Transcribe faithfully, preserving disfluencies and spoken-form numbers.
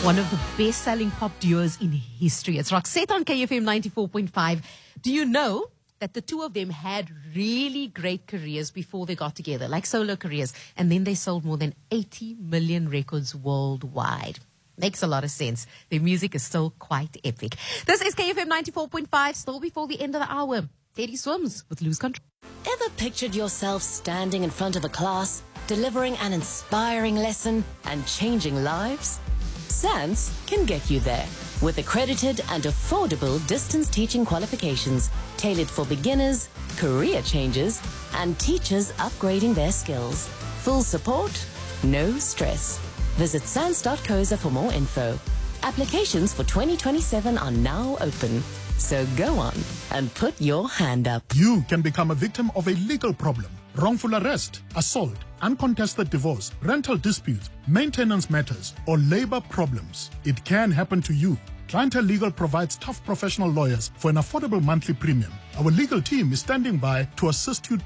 One of the best-selling pop duos in history. It's Roxette on K F M ninety-four point five. Do you know that the two of them had really great careers before they got together, like solo careers, and then they sold more than eighty million records worldwide? Makes a lot of sense. Their music is still quite epic. This is K F M ninety-four point five, still before the end of the hour. Teddy Swims with Lose Control. Ever pictured yourself standing in front of a class, delivering an inspiring lesson and changing lives? SANS can get you there with accredited and affordable distance teaching qualifications tailored for beginners, career changers, and teachers upgrading their skills. Full support, no stress. Visit sans dot coza for more info. Applications for twenty twenty-seven are now open. So go on and put your hand up. You can become a victim of a legal problem. Wrongful arrest, assault, uncontested divorce, rental disputes, maintenance matters, or labor problems. It can happen to you. Clientele Legal provides tough professional lawyers for an affordable monthly premium. Our legal team is standing by to assist you